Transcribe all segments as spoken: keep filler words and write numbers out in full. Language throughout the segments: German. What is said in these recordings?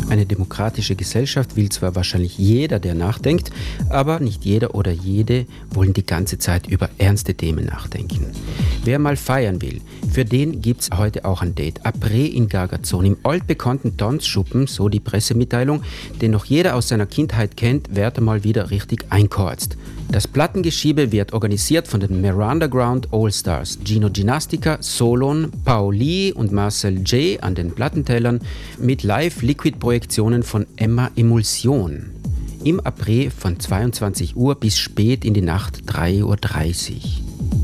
Eine demokratische Gesellschaft will zwar wahrscheinlich jeder, der nachdenkt, aber nicht jeder oder jede wollen die ganze Zeit über ernste Themen nachdenken. Wer mal feiern will, für den gibt's heute auch ein Date. Après in Gargazon, im altbekannten Tanzschuppen, so die Pressemitteilung, den noch jeder aus seiner Kindheit kennt, wird er mal wieder richtig einkorzt. Das Plattengeschiebe wird organisiert von den Miranda Ground All-Stars, Gino Ginastica, Solon, Pauli und Marcel J. an den Plattentellern mit Live-Liquid-Projektionen von Emma Emulsion. Im Après von zweiundzwanzig Uhr bis spät in die Nacht drei Uhr dreißig.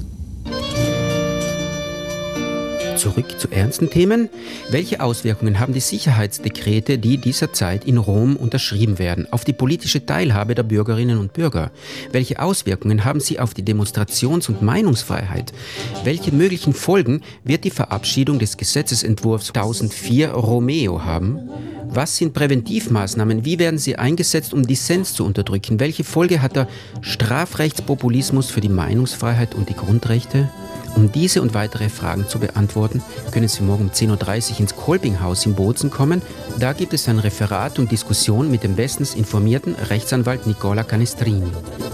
Zurück zu ernsten Themen. Welche Auswirkungen haben die Sicherheitsdekrete, die dieser Zeit in Rom unterschrieben werden, auf die politische Teilhabe der Bürgerinnen und Bürger? Welche Auswirkungen haben sie auf die Demonstrations- und Meinungsfreiheit? Welche möglichen Folgen wird die Verabschiedung des Gesetzesentwurfs tausendvier Romeo haben? Was sind Präventivmaßnahmen? Wie werden sie eingesetzt, um Dissens zu unterdrücken? Welche Folge hat der Strafrechtspopulismus für die Meinungsfreiheit und die Grundrechte? Um diese und weitere Fragen zu beantworten, können Sie morgen um zehn Uhr dreißig ins Kolpinghaus in Bozen kommen. Da gibt es ein Referat und Diskussion mit dem bestens informierten Rechtsanwalt Nicola Canestrini.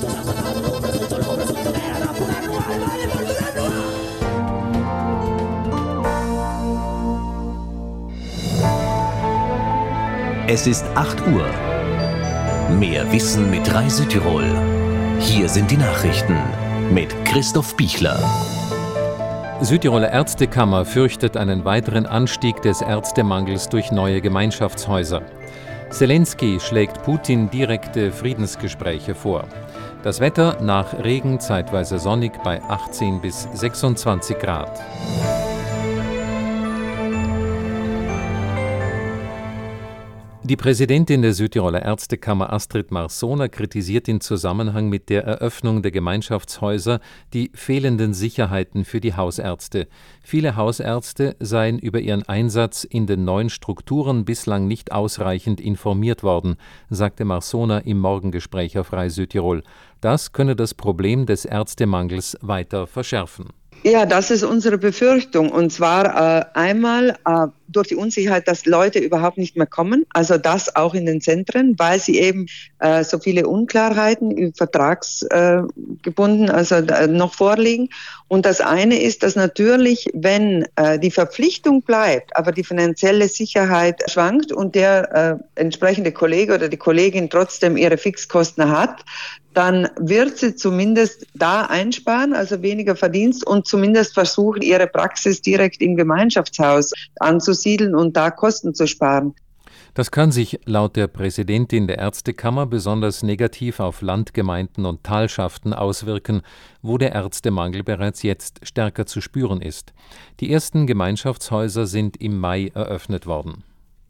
Es ist acht Uhr. Mehr Wissen mit Rai Südtirol. Hier sind die Nachrichten mit Christoph Bichler. Südtiroler Ärztekammer fürchtet einen weiteren Anstieg des Ärztemangels durch neue Gemeinschaftshäuser. Zelensky schlägt Putin direkte Friedensgespräche vor. Das Wetter nach Regen zeitweise sonnig bei achtzehn bis sechsundzwanzig Grad. Die Präsidentin der Südtiroler Ärztekammer Astrid Marsoner kritisiert in Zusammenhang mit der Eröffnung der Gemeinschaftshäuser die fehlenden Sicherheiten für die Hausärzte. Viele Hausärzte seien über ihren Einsatz in den neuen Strukturen bislang nicht ausreichend informiert worden, sagte Marsoner im Morgengespräch auf Rai Südtirol. Das könne das Problem des Ärztemangels weiter verschärfen. Ja, das ist unsere Befürchtung. Und zwar äh, einmal äh, durch die Unsicherheit, dass Leute überhaupt nicht mehr kommen. Also das auch in den Zentren, weil sie eben äh, so viele Unklarheiten vertragsgebunden äh, also äh, noch vorliegen. Und das eine ist, dass natürlich, wenn äh, die Verpflichtung bleibt, aber die finanzielle Sicherheit schwankt und der äh, entsprechende Kollege oder die Kollegin trotzdem ihre Fixkosten hat, dann wird sie zumindest da einsparen, also weniger Verdienst und zumindest versuchen, ihre Praxis direkt im Gemeinschaftshaus anzusiedeln und da Kosten zu sparen. Das kann sich laut der Präsidentin der Ärztekammer besonders negativ auf Landgemeinden und Talschaften auswirken, wo der Ärztemangel bereits jetzt stärker zu spüren ist. Die ersten Gemeinschaftshäuser sind im Mai eröffnet worden.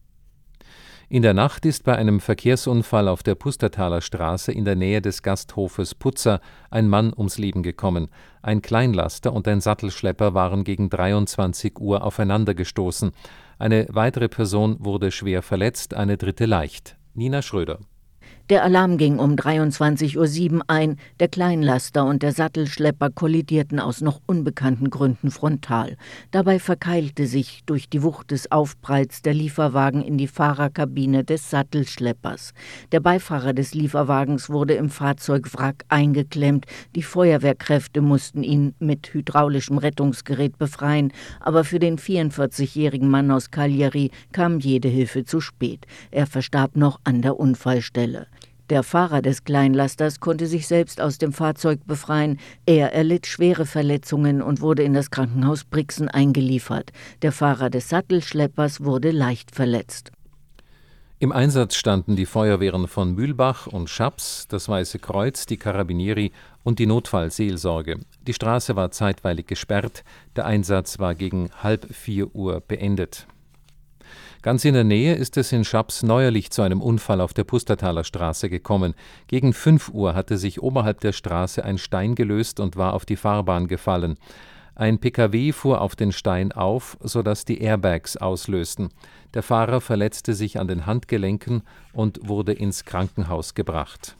In der Nacht ist bei einem Verkehrsunfall auf der Pustertaler Straße in der Nähe des Gasthofes Putzer ein Mann ums Leben gekommen. Ein Kleinlaster und ein Sattelschlepper waren gegen dreiundzwanzig Uhr aufeinandergestoßen. Eine weitere Person wurde schwer verletzt, eine dritte leicht. Nina Schröder. Der Alarm ging um dreiundzwanzig Uhr sieben ein. Der Kleinlaster und der Sattelschlepper kollidierten aus noch unbekannten Gründen frontal. Dabei verkeilte sich durch die Wucht des Aufpralls der Lieferwagen in die Fahrerkabine des Sattelschleppers. Der Beifahrer des Lieferwagens wurde im Fahrzeugwrack eingeklemmt. Die Feuerwehrkräfte mussten ihn mit hydraulischem Rettungsgerät befreien. Aber für den vierundvierzigjährigen Mann aus Cagliari kam jede Hilfe zu spät. Er verstarb noch an der Unfallstelle. Der Fahrer des Kleinlasters konnte sich selbst aus dem Fahrzeug befreien. Er erlitt schwere Verletzungen und wurde in das Krankenhaus Brixen eingeliefert. Der Fahrer des Sattelschleppers wurde leicht verletzt. Im Einsatz standen die Feuerwehren von Mühlbach und Schaps, das Weiße Kreuz, die Carabinieri und die Notfallseelsorge. Die Straße war zeitweilig gesperrt. Der Einsatz war gegen halb vier Uhr beendet. Ganz in der Nähe ist es in Schaps neuerlich zu einem Unfall auf der Pustertaler Straße gekommen. Gegen fünf Uhr hatte sich oberhalb der Straße ein Stein gelöst und war auf die Fahrbahn gefallen. Ein P K W fuhr auf den Stein auf, sodass die Airbags auslösten. Der Fahrer verletzte sich an den Handgelenken und wurde ins Krankenhaus gebracht.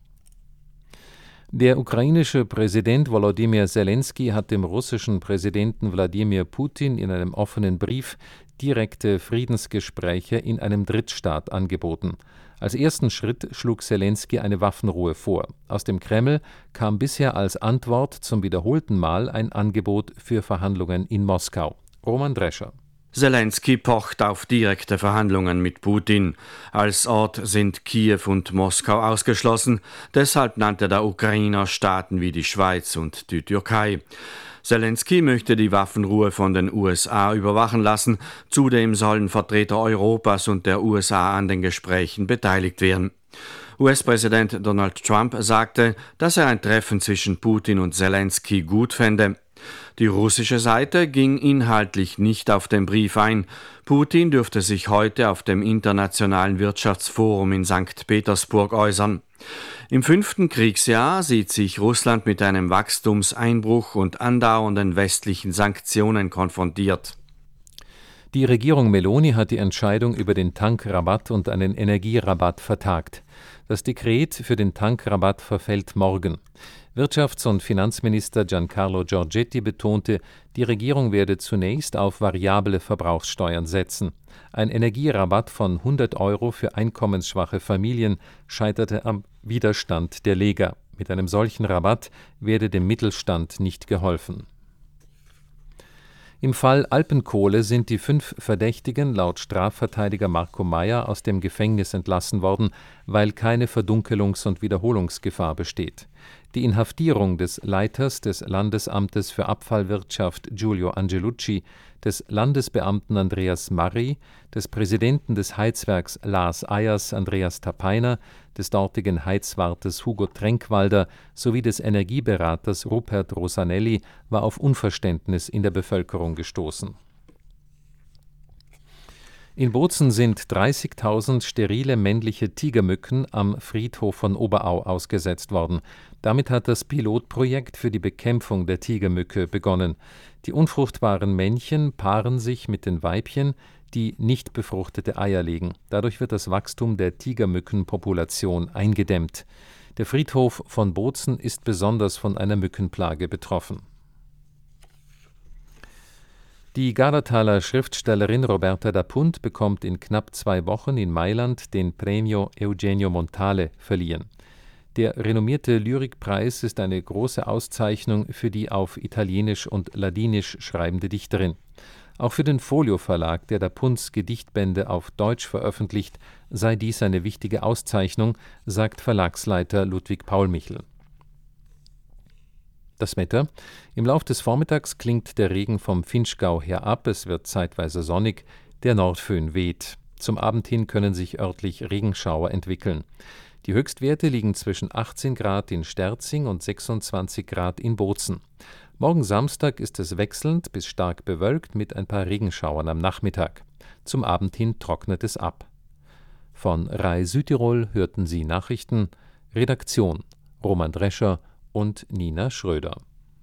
Der ukrainische Präsident Volodymyr Zelensky hat dem russischen Präsidenten Wladimir Putin in einem offenen Brief direkte Friedensgespräche in einem Drittstaat angeboten. Als ersten Schritt schlug Selenskyj eine Waffenruhe vor. Aus dem Kreml kam bisher als Antwort zum wiederholten Mal ein Angebot für Verhandlungen in Moskau. Roman Drescher. Selenskyj pocht auf direkte Verhandlungen mit Putin. Als Ort sind Kiew und Moskau ausgeschlossen. Deshalb nannte der Ukrainer Staaten wie die Schweiz und die Türkei. Selenskyj möchte die Waffenruhe von den U S A überwachen lassen. Zudem sollen Vertreter Europas und der U S A an den Gesprächen beteiligt werden. U S-Präsident Donald Trump sagte, dass er ein Treffen zwischen Putin und Selenskyj gut fände. Die russische Seite ging inhaltlich nicht auf den Brief ein. Putin dürfte sich heute auf dem Internationalen Wirtschaftsforum in Sankt Petersburg äußern. Im fünften Kriegsjahr sieht sich Russland mit einem Wachstumseinbruch und andauernden westlichen Sanktionen konfrontiert. Die Regierung Meloni hat die Entscheidung über den Tankrabatt und einen Energierabatt vertagt. Das Dekret für den Tankrabatt verfällt morgen. Wirtschafts- und Finanzminister Giancarlo Giorgetti betonte, die Regierung werde zunächst auf variable Verbrauchssteuern setzen. Ein Energierabatt von hundert Euro für einkommensschwache Familien scheiterte am Widerstand der Lega. Mit einem solchen Rabatt werde dem Mittelstand nicht geholfen. Im Fall Alpenkohle sind die fünf Verdächtigen laut Strafverteidiger Marco Meyer aus dem Gefängnis entlassen worden, weil keine Verdunkelungs- und Wiederholungsgefahr besteht. Die Inhaftierung des Leiters des Landesamtes für Abfallwirtschaft Giulio Angelucci, des Landesbeamten Andreas Marri, des Präsidenten des Heizwerks Lars Ayers Andreas Tapeiner, des dortigen Heizwartes Hugo Tränkwalder sowie des Energieberaters Rupert Rosanelli war auf Unverständnis in der Bevölkerung gestoßen. In Bozen sind dreißigtausend sterile männliche Tigermücken am Friedhof von Oberau ausgesetzt worden. Damit hat das Pilotprojekt für die Bekämpfung der Tigermücke begonnen. Die unfruchtbaren Männchen paaren sich mit den Weibchen, die nicht befruchtete Eier legen. Dadurch wird das Wachstum der Tigermückenpopulation eingedämmt. Der Friedhof von Bozen ist besonders von einer Mückenplage betroffen. Die Gardertaler Schriftstellerin Roberta D'Apunt bekommt in knapp zwei Wochen in Mailand den Premio Eugenio Montale verliehen. Der renommierte Lyrikpreis ist eine große Auszeichnung für die auf Italienisch und Ladinisch schreibende Dichterin. Auch für den Folio Verlag, der D'Apunts Gedichtbände auf Deutsch veröffentlicht, sei dies eine wichtige Auszeichnung, sagt Verlagsleiter Ludwig Paulmichel. Das Wetter. Im Lauf des Vormittags klingt der Regen vom Vinschgau her ab, es wird zeitweise sonnig, der Nordföhn weht. Zum Abend hin können sich örtlich Regenschauer entwickeln. Die Höchstwerte liegen zwischen achtzehn Grad in Sterzing und sechsundzwanzig Grad in Bozen. Morgen Samstag ist es wechselnd bis stark bewölkt mit ein paar Regenschauern am Nachmittag. Zum Abend hin trocknet es ab. Von R A I Südtirol hörten Sie Nachrichten, Redaktion Roman Drescher und Nina Schröder.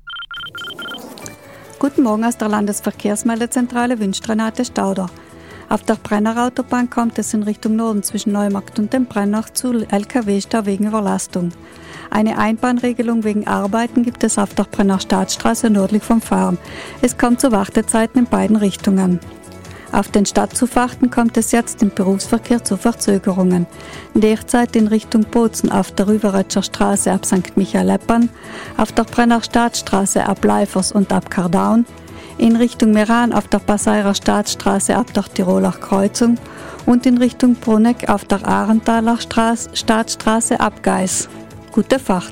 Guten Morgen aus der Landesverkehrsmeldezentrale wünscht Renate Stauder. Auf der Brenner-Autobahn kommt es in Richtung Norden zwischen Neumarkt und dem Brenner zu L K W-Stau wegen Überlastung. Eine Einbahnregelung wegen Arbeiten gibt es auf der Brenner Staatsstraße nördlich vom Farm. Es kommt zu Wartezeiten in beiden Richtungen. Auf den Stadtzufahrten kommt es jetzt im Berufsverkehr zu Verzögerungen. Derzeit in Richtung Bozen auf der Rüberetscher Straße ab Sankt Michael-Eppern, auf der Brenner Staatsstraße ab Leifers und ab Kardaun, in Richtung Meran auf der Passairer Staatsstraße ab der Tiroler Kreuzung und in Richtung Bruneck auf der Ahrenthaler Straße, Staatsstraße ab Geis. Gute Fahrt!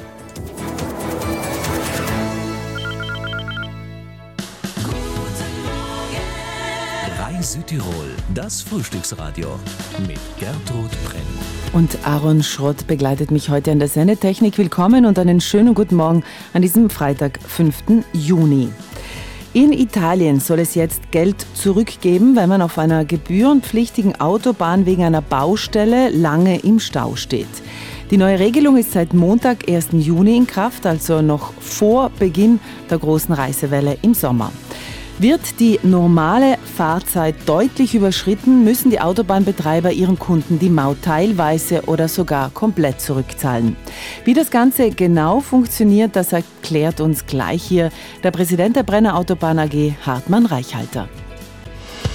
R A I Südtirol, das Frühstücksradio mit Gertrud Brenn. Und Aaron Schrott begleitet mich heute an der Sendetechnik. Willkommen und einen schönen guten Morgen an diesem Freitag, fünften Juni. In Italien soll es jetzt Geld zurückgeben, weil man auf einer gebührenpflichtigen Autobahn wegen einer Baustelle lange im Stau steht. Die neue Regelung ist seit Montag, ersten Juni in Kraft, also noch vor Beginn der großen Reisewelle im Sommer. Wird die normale Fahrzeit deutlich überschritten, müssen die Autobahnbetreiber ihren Kunden die Maut teilweise oder sogar komplett zurückzahlen. Wie das Ganze genau funktioniert, das erklärt uns gleich hier der Präsident der Brenner Autobahn A G, Hartmann Reichhalter.